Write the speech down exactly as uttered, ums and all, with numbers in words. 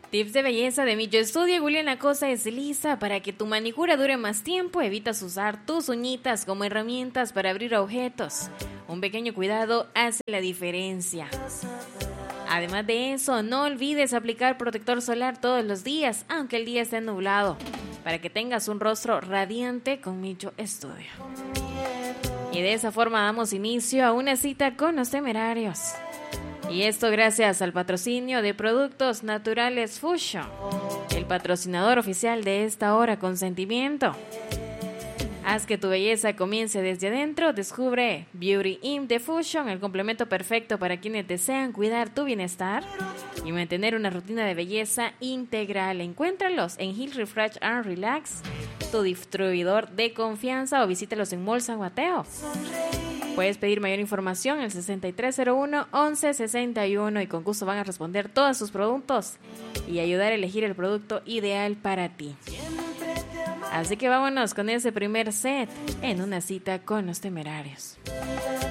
Tips de belleza de Millo Estudio. Juliana Cosa es lista para que tu manicura dure más tiempo. Evitas usar tus uñitas como herramientas para abrir objetos. Un pequeño cuidado hace la diferencia. Además de eso, no olvides aplicar protector solar todos los días, aunque el día esté nublado, para que tengas un rostro radiante con Millo Estudio. Y de esa forma damos inicio a una cita con los temerarios. Y esto gracias al patrocinio de Productos Naturales Fusion, el patrocinador oficial de esta hora con sentimiento. Haz que tu belleza comience desde adentro. Descubre Beauty Imp de Fusion, el complemento perfecto para quienes desean cuidar tu bienestar y mantener una rutina de belleza integral. Encuéntralos en Heal Refresh and Relax, tu distribuidor de confianza, o visítalos en Mall San Mateo. Puedes pedir mayor información al sesenta y tres cero uno, once sesenta y uno y con gusto van a responder todos sus productos y ayudar a elegir el producto ideal para ti. Así que vámonos con ese primer set en una cita con los temerarios.